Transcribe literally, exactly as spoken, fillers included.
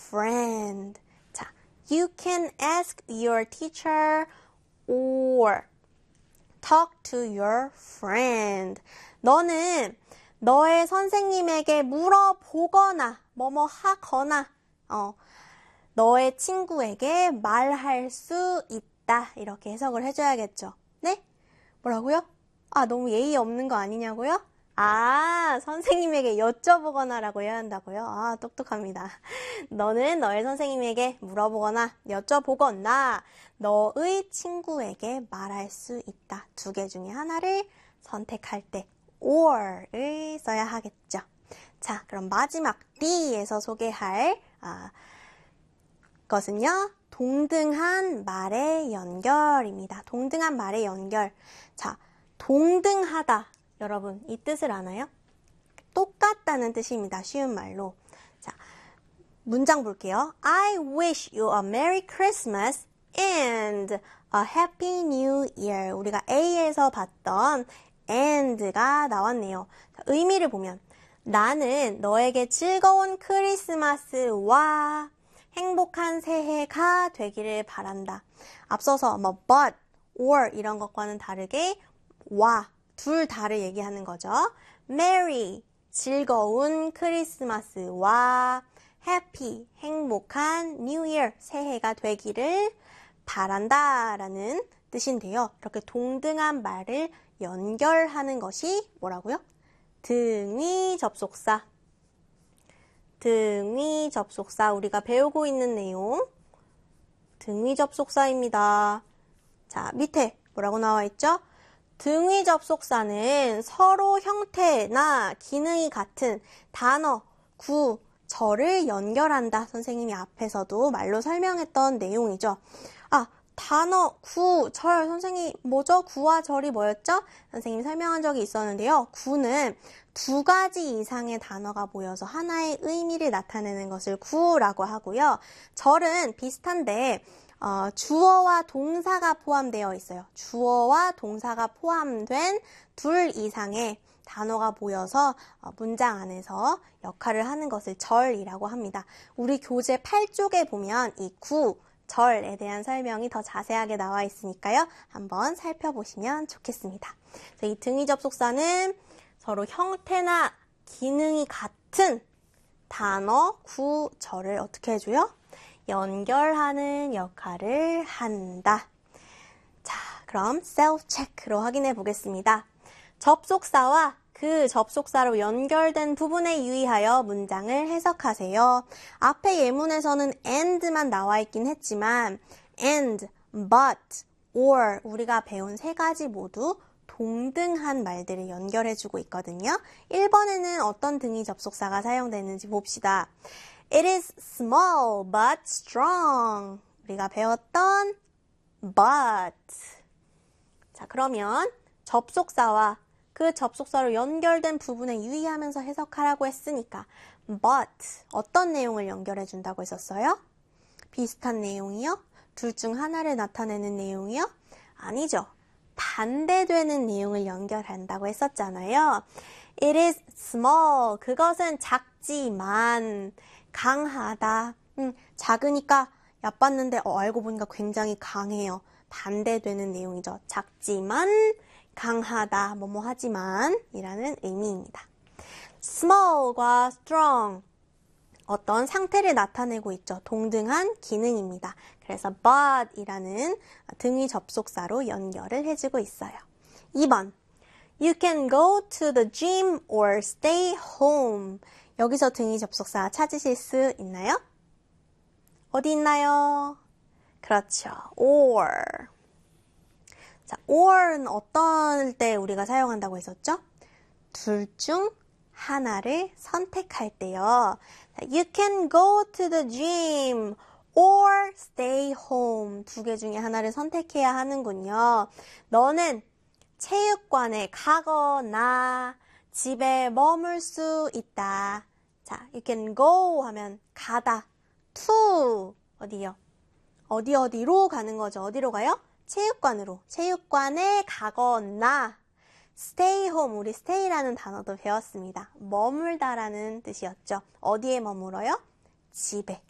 friend. 자, you can ask your teacher or talk to your friend. 너는 너의 선생님에게 물어보거나 뭐뭐 하거나 어, 너의 친구에게 말할 수 있다. 이렇게 해석을 해줘야겠죠. 네? 뭐라고요? 아, 너무 예의 없는 거 아니냐고요? 아, 선생님에게 여쭤보거나 라고 해야 한다고요? 아, 똑똑합니다. 너는 너의 선생님에게 물어보거나 여쭤보거나 너의 친구에게 말할 수 있다. 두 개 중에 하나를 선택할 때 or을 써야 하겠죠. 자, 그럼 마지막 D에서 소개할 아, 것은요. 동등한 말의 연결입니다. 동등한 말의 연결. 자, 동등하다. 여러분, 이 뜻을 아나요? 똑같다는 뜻입니다. 쉬운 말로. 자, 문장 볼게요. I wish you a Merry Christmas and a Happy New Year. 우리가 A에서 봤던 and가 나왔네요. 자, 의미를 보면 나는 너에게 즐거운 크리스마스와 행복한 새해가 되기를 바란다. 앞서서 뭐 but, or 이런 것과는 다르게 와, 둘 다를 얘기하는 거죠. Merry, 즐거운 크리스마스와 Happy, 행복한 New Year, 새해가 되기를 바란다 라는 뜻인데요. 이렇게 동등한 말을 연결하는 것이 뭐라고요? 등위 접속사. 등위 접속사 우리가 배우고 있는 내용 등위 접속사입니다. 자, 밑에 뭐라고 나와 있죠? 등위 접속사는 서로 형태나 기능이 같은 단어, 구, 절을 연결한다. 선생님이 앞에서도 말로 설명했던 내용이죠. 아, 단어, 구, 절, 선생님 뭐죠? 구와 절이 뭐였죠? 선생님이 설명한 적이 있었는데요. 구는 두 가지 이상의 단어가 모여서 하나의 의미를 나타내는 것을 구라고 하고요. 절은 비슷한데 어, 주어와 동사가 포함되어 있어요. 주어와 동사가 포함된 둘 이상의 단어가 모여서 어, 문장 안에서 역할을 하는 것을 절이라고 합니다. 우리 교재 팔 쪽에 보면 이 구, 절에 대한 설명이 더 자세하게 나와 있으니까요. 한번 살펴보시면 좋겠습니다. 이 등위 접속사는 서로 형태나 기능이 같은 단어, 구, 절을 어떻게 해줘요? 연결하는 역할을 한다. 자, 그럼 self-check로 확인해 보겠습니다. 접속사와 그 접속사로 연결된 부분에 유의하여 문장을 해석하세요. 앞에 예문에서는 and만 나와 있긴 했지만 and, but, or 우리가 배운 세 가지 모두 동등한 말들을 연결해주고 있거든요. 일 번에는 어떤 등위 접속사가 사용되는지 봅시다. It is small but strong. 우리가 배웠던 but. 자, 그러면 접속사와 그 접속사로 연결된 부분에 유의하면서 해석하라고 했으니까 but 어떤 내용을 연결해 준다고 했었어요? 비슷한 내용이요? 둘 중 하나를 나타내는 내용이요? 아니죠. 반대되는 내용을 연결한다고 했었잖아요. It is small. 그것은 작지만 강하다. 음, 작으니까 얕봤는데 어, 알고 보니까 굉장히 강해요. 반대되는 내용이죠. 작지만 강하다, 뭐뭐 하지만 이라는 의미입니다. small과 strong 어떤 상태를 나타내고 있죠. 동등한 기능입니다. 그래서 but 이라는 등위 접속사로 연결을 해주고 있어요. 이 번 You can go to the gym or stay home. 여기서 등위 접속사 찾으실 수 있나요? 어디 있나요? 그렇죠. or. 자, or는 어떤 때 우리가 사용한다고 했었죠? 둘 중 하나를 선택할 때요. You can go to the gym or stay home. 두 개 중에 하나를 선택해야 하는군요. 너는 체육관에 가거나 집에 머물 수 있다. 자, you can go 하면 가다. to 어디요? 어디 어디로 가는 거죠. 어디로 가요? 체육관으로. 체육관에 가거나 stay home. 우리 stay라는 단어도 배웠습니다. 머물다라는 뜻이었죠. 어디에 머물어요? 집에.